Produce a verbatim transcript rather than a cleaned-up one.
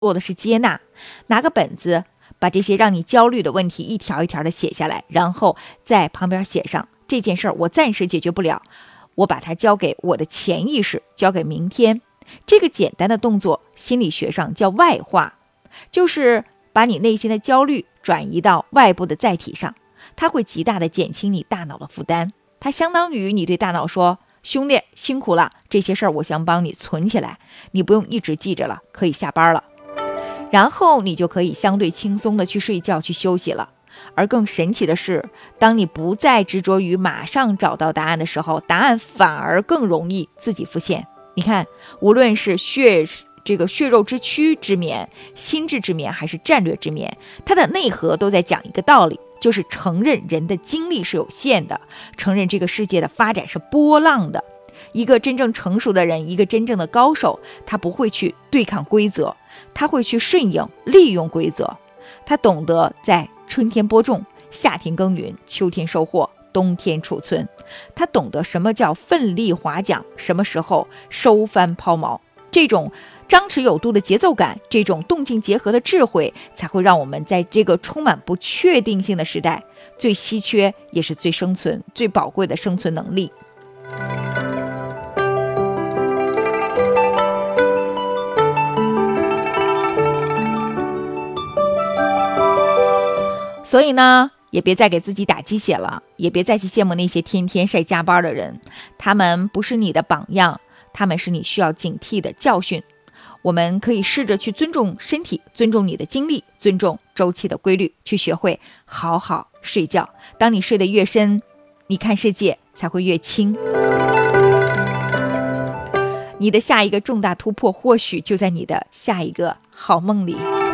做的是接纳，拿个本子把这些让你焦虑的问题一条一条的写下来，然后在旁边写上这件事儿我暂时解决不了，我把它交给我的潜意识，交给明天。这个简单的动作心理学上叫外化，就是把你内心的焦虑转移到外部的载体上，它会极大的减轻你大脑的负担。它相当于你对大脑说，兄弟辛苦了，这些事儿我想帮你存起来，你不用一直记着了，可以下班了。然后你就可以相对轻松的去睡觉去休息了。而更神奇的是，当你不再执着于马上找到答案的时候，答案反而更容易自己浮现。你看，无论是血这个血肉之躯之眠、心智之眠还是战略之眠，它的内核都在讲一个道理，就是承认人的精力是有限的，承认这个世界的发展是波浪的。一个真正成熟的人，一个真正的高手，他不会去对抗规则，他会去顺应利用规则。他懂得在春天播种，夏天耕耘，秋天收获，冬天储存。他懂得什么叫奋力划桨，什么时候收帆抛锚。这种张弛有度的节奏感，这种动静结合的智慧，才会让我们在这个充满不确定性的时代，最稀缺也是最生存最宝贵的生存能力。所以呢，也别再给自己打鸡血了，也别再去羡慕那些天天晒加班的人，他们不是你的榜样，他们是你需要警惕的教训。我们可以试着去尊重身体，尊重你的精力，尊重周期的规律，去学会好好睡觉。当你睡得越深，你看世界才会越清。你的下一个重大突破，或许就在你的下一个好梦里。